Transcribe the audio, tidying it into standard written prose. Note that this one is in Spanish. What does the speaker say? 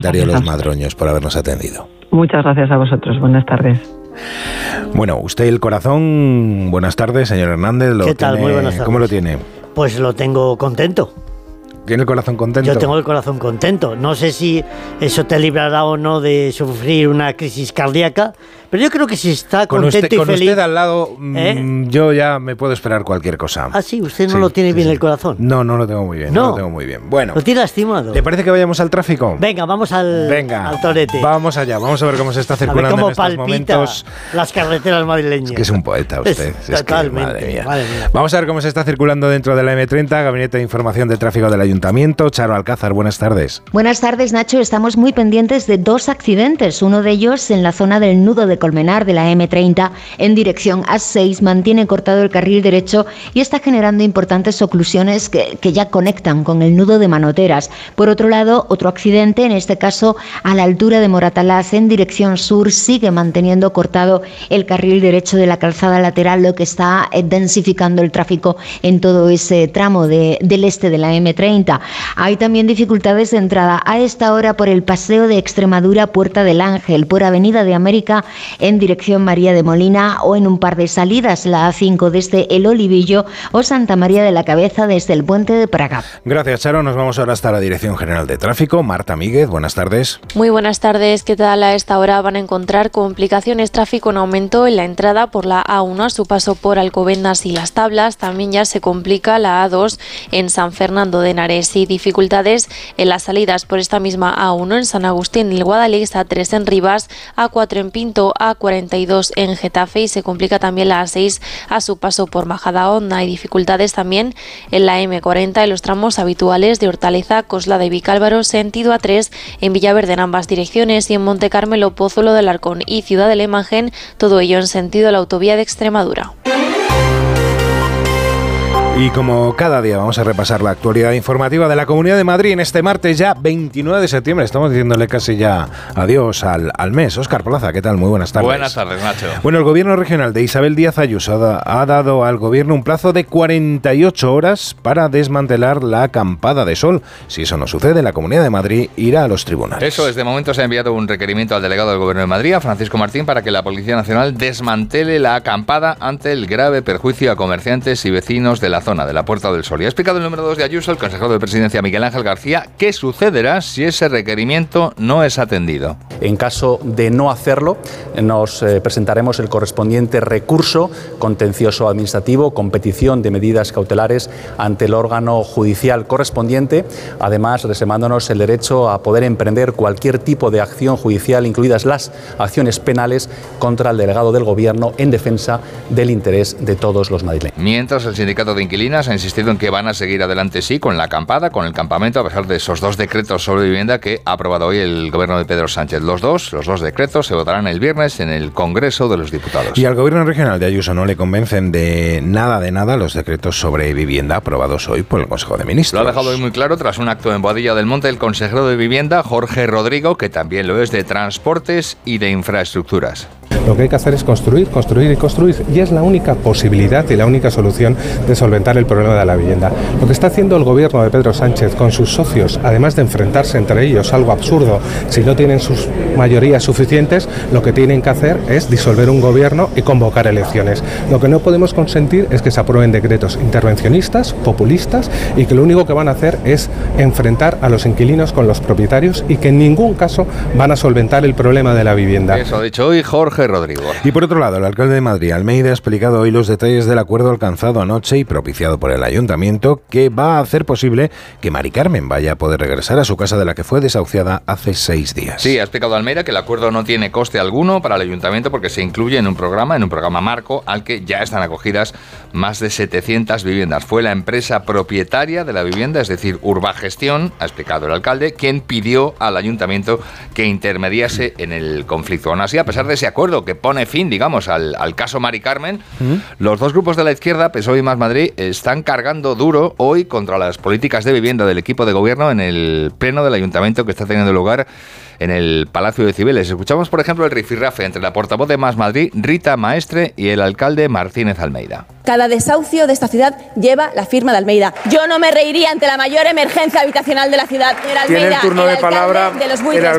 Darío Los Madroños, por habernos atendido. Muchas gracias a vosotros. Buenas tardes. Bueno, usted el corazón, buenas tardes, señor Hernández. ¿Qué tal? Muy buenas tardes. ¿Cómo lo tiene? Pues lo tengo contento. ¿Tiene el corazón contento? Yo tengo el corazón contento. No sé si eso te librará o no de sufrir una crisis cardíaca, pero yo creo que si está contento y feliz... Con usted al lado, yo ya me puedo esperar cualquier cosa. Ah, sí, ¿usted no lo tiene bien el corazón? No lo tengo muy bien. No lo tengo muy bien. Bueno. ¿Lo tiene lastimado? ¿Le parece que vayamos al tráfico? Venga, vamos al torete. Vamos allá, vamos a ver cómo se está circulando en estos momentos. Las carreteras madrileñas. Es que es un poeta usted. Totalmente. Madre mía. Madre mía. Vamos a ver cómo se está circulando dentro de la M30, Gabinete de Información de Tráfico del Ayuntamiento. Charo Alcázar, buenas tardes. Buenas tardes, Nacho. Estamos muy pendientes de dos accidentes. Uno de ellos en la zona del nudo de Colmenar de la M30 en dirección A6 mantiene cortado el carril derecho y está generando importantes oclusiones que ya conectan con el nudo de Manoteras. Por otro lado, otro accidente, en este caso a la altura de Moratalaz en dirección sur, sigue manteniendo cortado el carril derecho de la calzada lateral, lo que está densificando el tráfico en todo ese tramo del este de la M30. Hay también dificultades de entrada a esta hora por el Paseo de Extremadura, Puerta del Ángel, por Avenida de América en dirección María de Molina o en un par de salidas, la A5 desde El Olivillo o Santa María de la Cabeza desde el Puente de Praga. Gracias, Charo. Nos vamos ahora hasta la Dirección General de Tráfico. Marta Míguez, buenas tardes. Muy buenas tardes. ¿Qué tal? A esta hora van a encontrar complicaciones, tráfico en aumento en la entrada por la A1 a su paso por Alcobendas y Las Tablas. También ya se complica la A2 en San Fernando de Henares y dificultades en las salidas por esta misma A1 en San Agustín y el Guadalix, A3 en Rivas, A4 en Pinto, A42 en Getafe y se complica también la A6 a su paso por Majadahonda. Hay dificultades también en la M40 en los tramos habituales de Hortaleza, Coslada y Vicálvaro, sentido A3 en Villaverde en ambas direcciones y en Monte Carmelo, Pozuelo del Arcón y Ciudad de la Imagen, todo ello en sentido a la autovía de Extremadura. Y como cada día vamos a repasar la actualidad informativa de la Comunidad de Madrid en este martes ya 29 de septiembre. Estamos diciéndole casi ya adiós al mes. Óscar Plaza, ¿qué tal? Muy buenas tardes. Buenas tardes, Nacho. Bueno, el Gobierno regional de Isabel Díaz Ayuso ha dado al Gobierno un plazo de 48 horas para desmantelar la acampada de sol. Si eso no sucede, la Comunidad de Madrid irá a los tribunales. Eso es, de momento se ha enviado un requerimiento al delegado del Gobierno de Madrid, a Francisco Martín, para que la Policía Nacional desmantele la acampada ante el grave perjuicio a comerciantes y vecinos de la zona de la Puerta del Sol. Y ha explicado el número 2 de Ayuso, el consejero de Presidencia Miguel Ángel García, qué sucederá si ese requerimiento no es atendido. En caso de no hacerlo, nos presentaremos el correspondiente recurso contencioso administrativo con petición de medidas cautelares ante el órgano judicial correspondiente, además reservándonos el derecho a poder emprender cualquier tipo de acción judicial, incluidas las acciones penales contra el delegado del Gobierno en defensa del interés de todos los madrileños. Mientras, el sindicato de inquilinas ha insistido en que van a seguir adelante, sí, con la acampada, con el campamento, a pesar de esos dos decretos sobre vivienda que ha aprobado hoy el Gobierno de Pedro Sánchez. Los dos decretos se votarán el viernes en el Congreso de los Diputados. Y al Gobierno regional de Ayuso no le convencen de nada los decretos sobre vivienda aprobados hoy por el Consejo de Ministros. Lo ha dejado hoy muy claro tras un acto en Boadilla del Monte el consejero de Vivienda, Jorge Rodrigo, que también lo es de Transportes y de Infraestructuras. Lo que hay que hacer es construir y es la única posibilidad y la única solución de solventar el problema de la vivienda. Lo que está haciendo el Gobierno de Pedro Sánchez con sus socios, además de enfrentarse entre ellos, algo absurdo, si no tienen sus mayorías suficientes, lo que tienen que hacer es disolver un gobierno y convocar elecciones. Lo que no podemos consentir es que se aprueben decretos intervencionistas, populistas y que lo único que van a hacer es enfrentar a los inquilinos con los propietarios y que en ningún caso van a solventar el problema de la vivienda. Eso ha dicho hoy Jorge Rodrigo. Y por otro lado, el alcalde de Madrid, Almeida, ha explicado hoy los detalles del acuerdo alcanzado anoche y propiciado por el ayuntamiento, que va a hacer posible que Mari Carmen vaya a poder regresar a su casa de la que fue desahuciada hace 6 días. Sí, ha explicado Almeida que el acuerdo no tiene coste alguno para el ayuntamiento porque se incluye en un programa marco, al que ya están acogidas más de 700 viviendas. Fue la empresa propietaria de la vivienda, es decir, Urbagestión, ha explicado el alcalde, quien pidió al ayuntamiento que intermediase en el conflicto. Aún así, a pesar de ese acuerdo que pone fin, digamos, al caso Mari Carmen, los dos grupos de la izquierda, PSOE y Más Madrid, están cargando duro hoy contra las políticas de vivienda del equipo de gobierno en el pleno del ayuntamiento que está teniendo lugar en el Palacio de Cibeles. Escuchamos, por ejemplo, el rifirrafe entre la portavoz de Más Madrid, Rita Maestre, y el alcalde Martínez Almeida. Cada desahucio de esta ciudad lleva la firma de Almeida. Yo no me reiría ante la mayor emergencia habitacional de la ciudad. Señor Almeida, tiene el turno de palabra de los buitres.